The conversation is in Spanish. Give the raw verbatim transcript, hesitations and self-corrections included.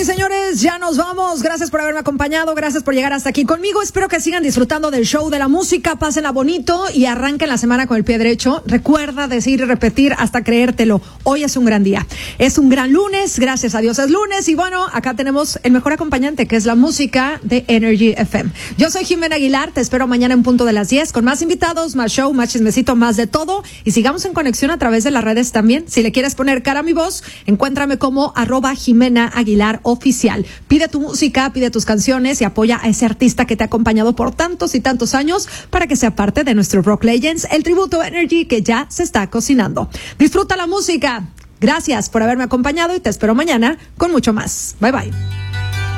mis señores, ya nos vamos. Gracias por haberme acompañado, gracias por llegar hasta aquí conmigo. Espero que sigan disfrutando del show de la música, pásenla bonito y arranquen la semana con el pie derecho. Recuerda decir y repetir hasta creértelo. Hoy es un gran día, es un gran lunes, gracias a Dios es lunes. Y bueno, acá tenemos el mejor acompañante, que es la música de Energy F M. Yo soy Jimena Aguilar, te espero mañana en punto de las diez con más invitados, más show, más chismecito, más de todo. Y sigamos en conexión a través de las redes también. Si le quieres poner cara a mi voz, encuéntrame como arroba Jimena Aguilar Oficial. Pide tu música, pide tus canciones y apoya a ese artista que te ha acompañado por tantos y tantos años para que sea parte de nuestro Rock Legends, el tributo Energy que ya se está cocinando. Disfruta la música. Gracias por haberme acompañado y te espero mañana con mucho más. Bye bye.